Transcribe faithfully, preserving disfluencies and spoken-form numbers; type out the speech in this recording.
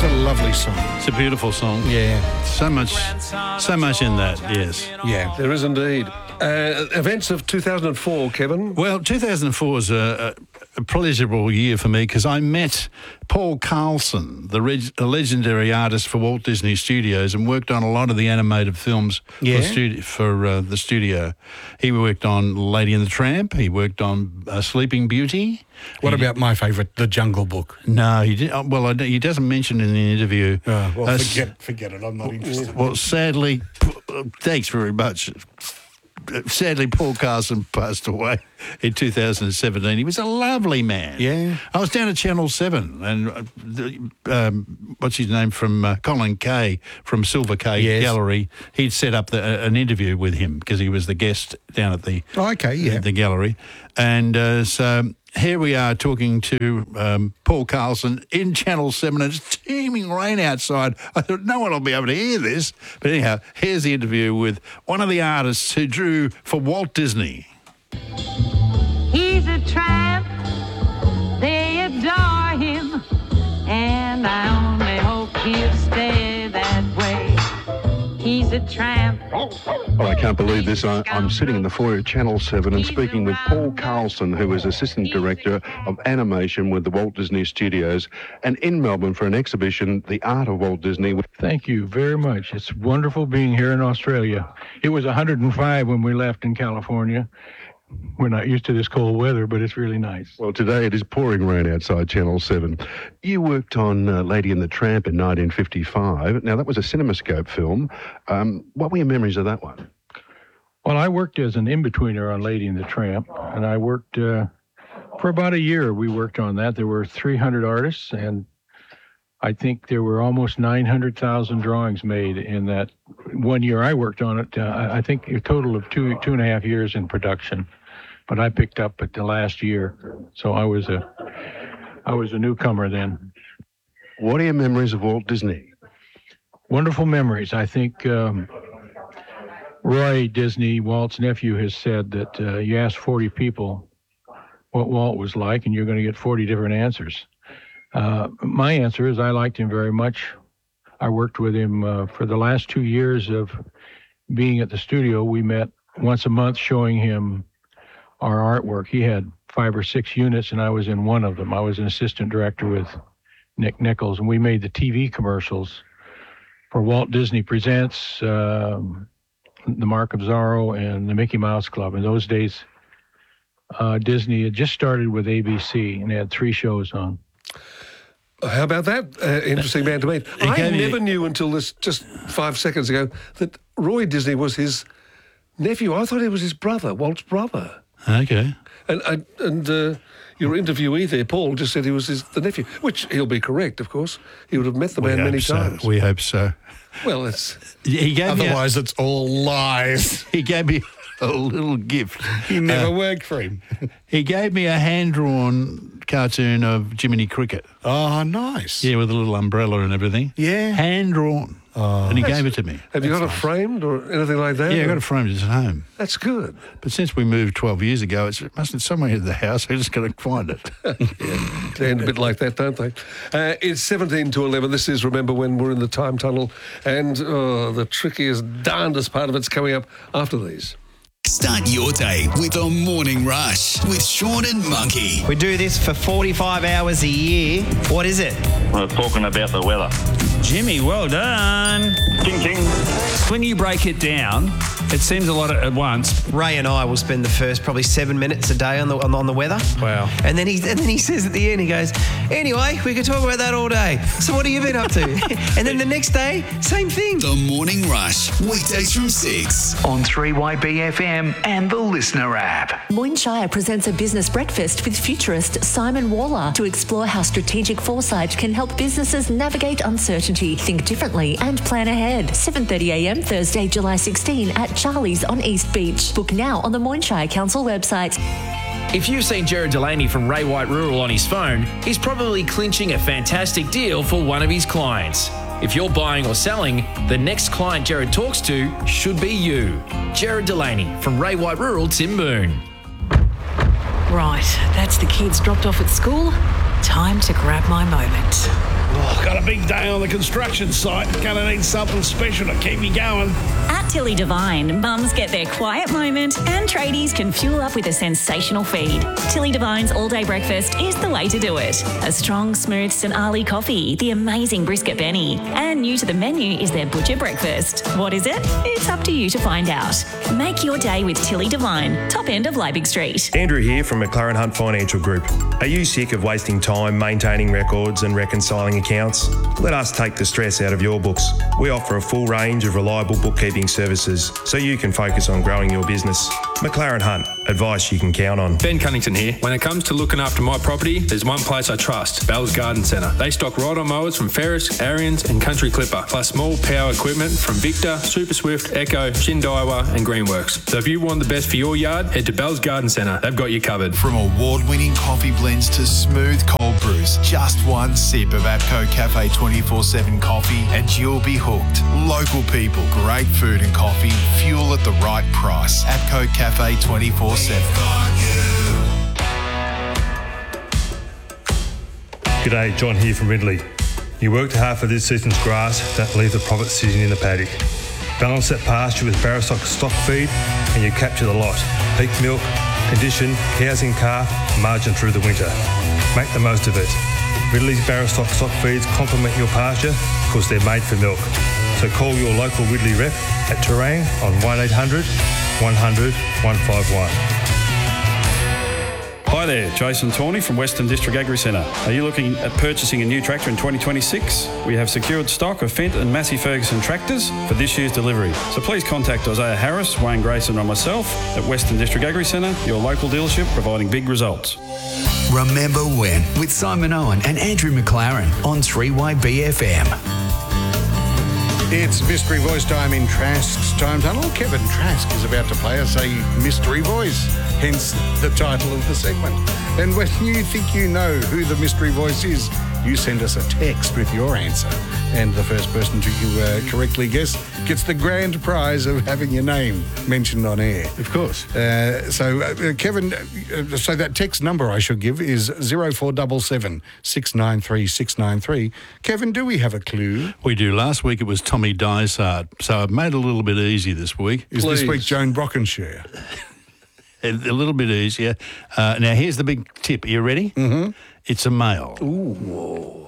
a lovely song. It's a beautiful song. Yeah. So much, so much in that, yes. Yeah. There is indeed. Uh, events of two thousand four, Kevin. Well, two thousand four was a, a, a pleasurable year for me because I met Paul Carlson, the reg, a legendary artist for Walt Disney Studios, and worked on a lot of the animated films Yeah. for, studi- for uh, the studio. He worked on Lady and the Tramp. He worked on uh, Sleeping Beauty. What He about my favourite, The Jungle Book? No, he did. uh, Well, I don't- he doesn't mention in the interview. Oh, well, Uh, s- forget, forget it. I'm not interested. Well, sadly, thanks very much. Sadly, Paul Carlson passed away in two thousand seventeen. He was a lovely man. Yeah. I was down at Channel seven and uh, the, um, what's his name from uh, Colin Kay from Silver Kay Yes. Gallery. He'd set up the, uh, an interview with him because he was the guest down at the Oh, okay, yeah. the gallery. And uh, so here we are talking to um, Paul Carlson in Channel seven, and it's teeming rain outside. I thought no one will be able to hear this. But anyhow, here's the interview with one of the artists who drew for Walt Disney. He's a tramp, they adore him, and I only hope he'll stay that way. He's a tramp. Well, I can't believe this. I, I'm sitting in the foyer at Channel seven and speaking with Paul Carlson, who is Assistant Director of Animation with the Walt Disney Studios, and in Melbourne for an exhibition, The Art of Walt Disney. Thank you very much. It's wonderful being here in Australia. It was one hundred five when we left in California. We're not used to this cold weather, but it's really nice. Well, today it is pouring rain outside Channel seven. You worked on uh, Lady and the Tramp in nineteen fifty-five. Now, that was a CinemaScope film. Um, what were your memories of that one? Well, I worked as an in-betweener on Lady and the Tramp, and I worked uh, for about a year. We worked on that. There were three hundred artists, and I think there were almost nine hundred thousand drawings made in that one year I worked on it. Uh, I think a total of two two and a half years in production, but I picked up at the last year, so I was a I was a newcomer then. What are your memories of Walt Disney? Wonderful memories. I think um, Roy Disney, Walt's nephew, has said that uh, you ask forty people what Walt was like, and you're going to get forty different answers. Uh, my answer is I liked him very much. I worked with him uh, for the last two years of being at the studio. We met once a month showing him our artwork. He had five or six units, and I was in one of them. I was an assistant director with Nick Nichols, and we made the T V commercials for Walt Disney Presents, um, The Mark of Zorro, and the Mickey Mouse Club. In those days, uh, Disney had just started with A B C, and they had three shows on. How about that? Uh, interesting man to meet. I gave you- never knew until this just five seconds ago that Roy Disney was his nephew. I thought he was his brother, Walt's brother. Okay. And I, and uh, your interviewee there, Paul, just said he was his, the nephew, which he'll be correct, of course. He would have met the man many so. times. We hope so. Well, it's He gave me a, Otherwise, it's all lies. he gave me a little gift. You never worked for him. He gave me a hand-drawn cartoon of Jiminy Cricket. Oh, nice. Yeah, with a little umbrella and everything. Yeah. Hand-drawn. Oh. And he gave it to me. have you got it framed or anything like that? Yeah, I got Or- it framed at home. That's good. But since we moved twelve years ago, it's, it must be somewhere in the house. I just got to find it. They end a bit like that, don't they? Uh, it's seventeen to eleven. This is Remember When We're in the Time Tunnel. And oh, the trickiest, darndest part of it's coming up after these. Start your day with the Morning Rush with Sean and Monkey. We do this for forty-five hours a year. What is it? We're talking about the weather. Jimmy, well done. Ching, ching. When you break it down, it seems a lot at once. Ray and I will spend the first probably seven minutes a day on the on, on the weather. Wow. And then he and then he says at the end, he goes, anyway, we could talk about that all day. So what have you been up to? And then the next day, same thing. The Morning Rush, weekdays from six. On three Y B F M and the Listener app. Moyne presents a business breakfast with futurist Simon Waller to explore how strategic foresight can help businesses navigate uncertainty, think differently and plan ahead. seven thirty a m Thursday, July sixteenth at Charlie's on East Beach. Book now on the Moyne Council website. If you've seen Jared Delaney from Ray White Rural on his phone, he's probably clinching a fantastic deal for one of his clients. If you're buying or selling, the next client Jared talks to should be you. Jared Delaney from Ray White Rural, Timboon. Right, that's the kids dropped off at school. Time to grab my moment. Oh, got a big day on the construction site. Gonna need something special to keep me going. At Tilly Devine, mums get their quiet moment and tradies can fuel up with a sensational feed. Tilly Devine's all-day breakfast is the way to do it. A strong, smooth Saint Ali coffee, the amazing brisket Benny, and new to the menu is their butcher breakfast. What is it? It's up to you to find out. Make your day with Tilly Devine, top end of Liebig Street. Andrew here from McLaren Hunt Financial Group. Are you sick of wasting time maintaining records and reconciling accounts? Let us take the stress out of your books. We offer a full range of reliable bookkeeping services so you can focus on growing your business. McLaren Hunt, advice you can count on. Ben Cunnington here. When it comes to looking after my property, there's one place I trust, Bell's Garden Centre. They stock ride-on mowers from Ferris, Ariens and Country Clipper, plus small power equipment from Victor, Super Swift, Echo, Shindaiwa and Greenworks. So if you want the best for your yard, head to Bell's Garden Centre. They've got you covered. From award-winning coffee blends to smooth cold brews, just one sip of APCO Cafe twenty-four seven coffee and you'll be hooked. Local people, great food and coffee, fuel at the right price. APCO Cafe twenty-four seven. G'day, John here from Ridley. You worked hard for this season's grass, don't leave the profit sitting in the paddock. Balance that pasture with Barrastock stock feed and you capture the lot. Peak milk, condition, cows in calf, margin through the winter. Make the most of it. Ridley's Barrastock stock feeds complement your pasture because they're made for milk. So call your local Ridley rep at Terang on one eight hundred, one hundred, one five one. Hi there, Jason Tawney from Western District Agri Centre. Are you looking at purchasing a new tractor in twenty twenty-six? We have secured stock of Fendt and Massey Ferguson tractors for this year's delivery. So please contact Isaiah Harris, Wayne Grayson or myself at Western District Agri Centre, your local dealership providing big results. Remember When with Simon Owen and Andrew McLaren on three Y B F M. It's mystery voice time in Trask's Time Tunnel. Kevin Trask is about to play us a mystery voice, hence the title of the segment. And when you think you know who the mystery voice is, you send us a text with your answer. And the first person to uh, correctly guess gets the grand prize of having your name mentioned on air. Of course. Uh, so, uh, Kevin, uh, so that text number I should give is zero four seven seven, six nine three, six nine three. Kevin, do we have a clue? We do. Last week it was Tommy Dysart, so I've made it a little bit easy this week. Is Please. This week Joan Brockenshire? a, a little bit easier. Uh, now, here's the big tip. Are you ready? Mm-hmm. It's a male. Ooh.